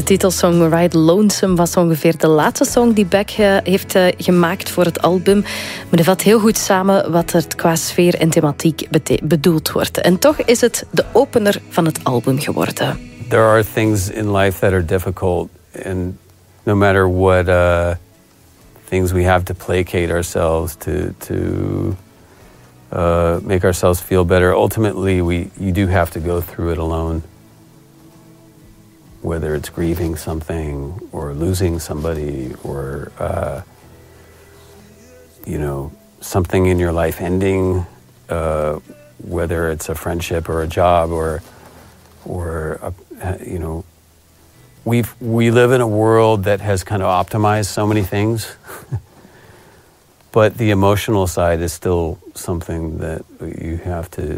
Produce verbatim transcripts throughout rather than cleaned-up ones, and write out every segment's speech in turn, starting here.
titelsong Ride Lonesome was ongeveer de laatste song die Beck uh, heeft uh, gemaakt voor het album. Maar dat vat heel goed samen wat er qua sfeer en thematiek bete- bedoeld wordt. En toch is het de opener van het album geworden. There are things in life that are difficult, and no matter what uh, things we have to placate ourselves to to uh, make ourselves feel better, ultimately we you do have to go through it alone. Whether it's grieving something or losing somebody or uh, you know, something in your life ending, uh, whether it's a friendship or a job or or a, you know, we we live in a world that has kind of optimized so many things, but the emotional side is still something that you have to.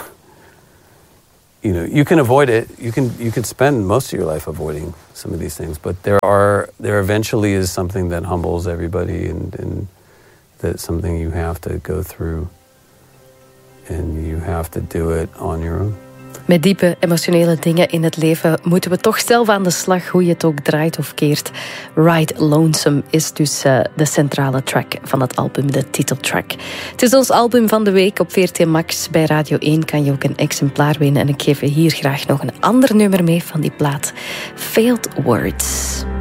You know, you can avoid it. You can you can spend most of your life avoiding some of these things, but there are there eventually is something that humbles everybody, and and that's something you have to go through, and you have to do it on your own. Met diepe emotionele dingen in het leven moeten we toch zelf aan de slag, hoe je het ook draait of keert. Ride Lonesome is dus uh, de centrale track van het album, de titeltrack. Het is ons album van de week op V R T Max. Bij Radio één kan je ook een exemplaar winnen. En ik geef je hier graag nog een ander nummer mee van die plaat. Failed Words.